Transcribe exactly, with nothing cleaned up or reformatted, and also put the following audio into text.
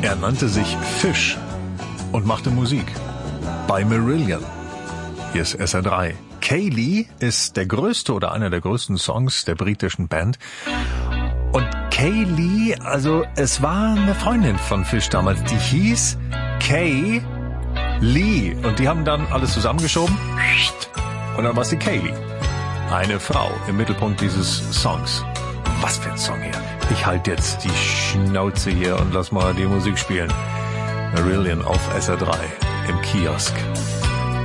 Er nannte sich Fish und machte Musik bei Marillion. Hier ist S R drei. Kayleigh ist der größte oder einer der größten Songs der britischen Band. Und Kayleigh, also es war eine Freundin von Fish damals, die hieß Kay Lee. Und die haben dann alles zusammengeschoben und dann war es die Kayleigh. Eine Frau im Mittelpunkt dieses Songs. Was für ein Song hier. Ich halte jetzt die Schnauze hier und lass mal die Musik spielen. Marillion auf S R drei im Kiosk.